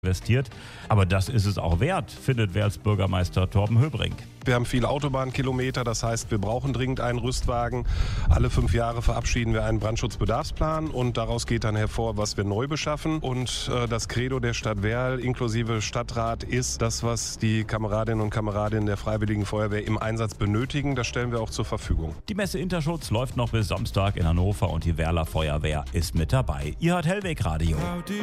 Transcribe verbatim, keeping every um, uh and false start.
investiert. Aber das ist es auch wert, findet Werls-Bürgermeister Torben Höbrink. Wir haben viele Autobahnkilometer, das heißt, wir brauchen dringend einen Rüstwagen. Alle fünf Jahre verabschieden wir einen Brandschutzbedarfsplan und daraus geht dann hervor, was wir neu beschaffen. Und äh, das Credo der Stadt Werl inklusive Stadtrat ist, das, was die Kameradinnen und Kameraden der Freiwilligen Feuerwehr im Einsatz benötigen, das stellen wir auch zur Verfügung. Die Messe Interschutz läuft noch bis Samstag in Hannover und die Werler Feuerwehr ist mit dabei. Ihr hört Hellweg Radio.